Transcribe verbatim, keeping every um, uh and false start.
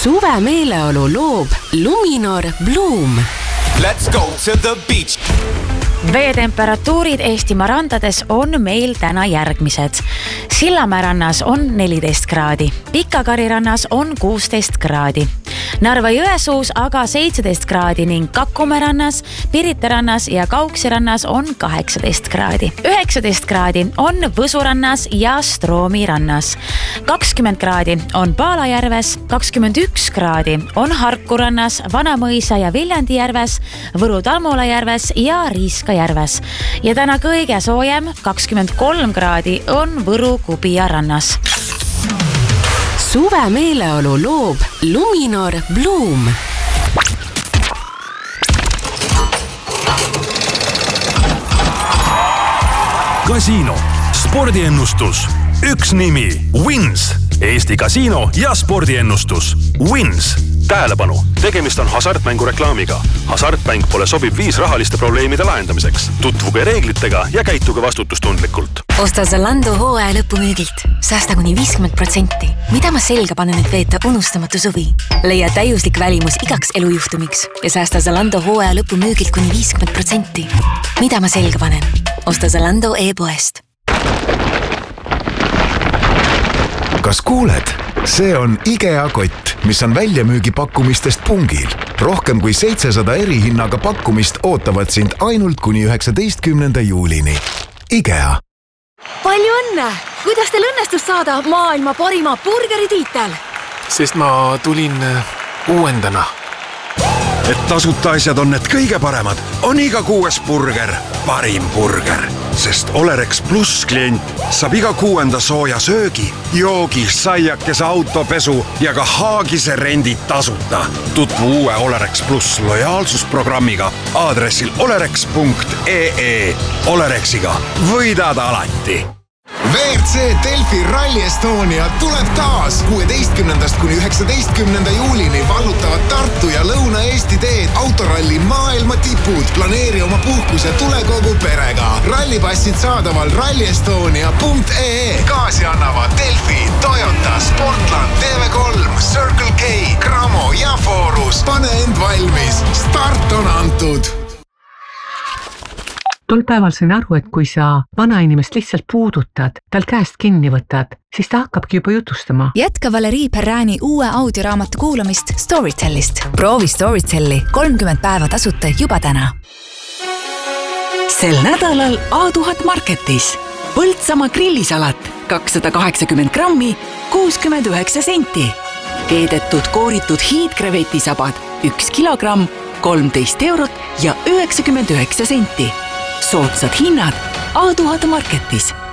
Suve meeleolu loob Luminor Bloom. Let's go to the beach. Veetemperatuurid Eestimaa randades on meil täna järgmised. Sillamäe rannas on neliteist kraadi, Pikakari rannas on kuusteist kraadi, Narva Jõesuus aga seitseteist kraadi ning Kakumäe rannas, Pirita rannas ja Kauksi rannas on kaheksateist kraadi. üheksateist kraadi on Võsu rannas ja Stroomi rannas. kakskümmend kraadi on Paalajärves, kakskümmend üks kraadi on Harku rannas, Vanamõisa ja Viljandi järves, Võru Talmola järves ja Riiska järves. Ja täna kõige soojem kakskümmend kolm kraadi on Võru Kubia rannas. Suve meeleolu loob Luminor Bloom. Kasiino, spordiennustus, üks nimi, Wins, Eesti kasiino ja spordiennustus, Wins. Tähelepanu, tegemist on hasartmängureklaamiga. Hasartmäng pole sobib viis rahaliste probleemide lahendamiseks. Tutvuge reeglitega ja käituge vastutustundlikult. Osta Zalando hooaja lõpumüügilt. Säästa kuni viiskümmend protsenti. Mida ma selga panen, et veeta unustamatu suvi? Leia täiuslik välimus igaks elujuhtumiks ja säästa Zalando hooaja lõpumüügilt kuni viiskümmend protsenti. Mida ma selga panen? Osta Zalando e-poest. Kas kuuled? See on IKEA kott, mis on väljamüügi pakkumistest pungil. Rohkem kui seitsesada erihinnaga pakkumist ootavad sind ainult kuni üheksateistkümnenda juulini. IKEA. Palju õnne! Kuidas teil õnnestus saada maailma parima burgeri tiitel? Sest ma tulin uuendana. Et tasuta asjad on need kõige paremad, on iga kuues burger parim burger. Sest Olerex Plus klient saab iga kuuenda sooja söögi, joogi, saiakese autopesu ja ka haagise rendid tasuta. Tutvu uue Olerex Plus lojaalsusprogrammiga aadressil olerex punkt ee. Olerexiga võidad alati. V R C Delfi Rally Estonia tuleb taas. kuueteistkümnendast kuni üheksateistkümnenda juulini vallutavad Tartu ja Lõuna-Eesti teed autoralli maailma tipud. Planeeri oma puhkus ja tule kogu perega. Rallipassid saadaval rally estonia punkt ee. Kaasi annavad Delfi, Toyota, Sportland, T V kolm, Circle K, Cramo ja Forus. Pane end valmis. Start on antud. Tol päeval sain aru, et kui sa vana inimest lihtsalt puudutad, tal käest kinni võtad, siis ta hakkabki juba jutustama. Jätka Valerii Perrani uue audioraamatu kuulamist Storytellist. Proovi Storytelli kolmkümmend päeva tasuta juba täna. Sel nädalal A tuhat Marketis. Põltsamaa grillisalat kakssada kaheksakümmend grammi, kuuskümmend üheksa senti. Keedetud kooritud hiidkrevetisabad üks kilogramm, kolmteist eurot ja üheksakümmend üheksa senti. Soodsad hinnad A tuhat Marketis.